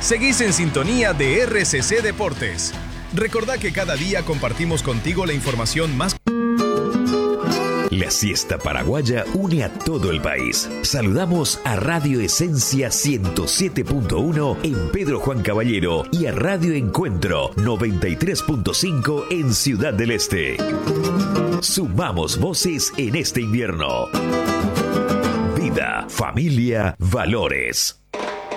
Seguís en sintonía de RCC Deportes. Recordá que cada día compartimos contigo la información más... La siesta paraguaya une a todo el país. Saludamos a Radio Esencia 107.1 en Pedro Juan Caballero y a Radio Encuentro 93.5 en Ciudad del Este. Sumamos voces en este invierno. Vida, familia, valores.